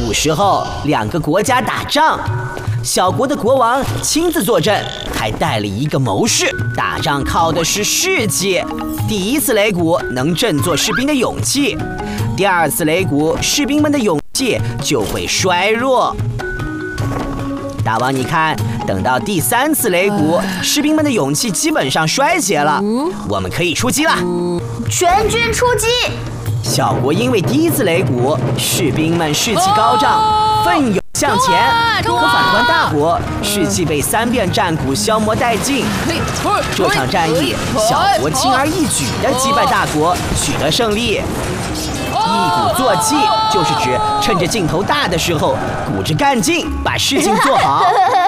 古时候，两个国家打仗，小国的国王亲自坐镇，还带了一个谋士。打仗靠的是士气，第一次擂鼓能振作士兵的勇气，第二次擂鼓，士兵们的勇气就会衰弱。大王，你看，等到第3次擂鼓，士兵们的勇气基本上衰竭了，我们可以出击了。 全军出击！ 小国因为第1次擂鼓，士兵们士气高涨，奋勇向前。可反观大国，士气被3遍战鼓消磨殆尽。这场战役，小国轻而易举地击败大国，取得胜利。一鼓作气，就是指趁着劲头大的时候，鼓着干劲，把事情做好。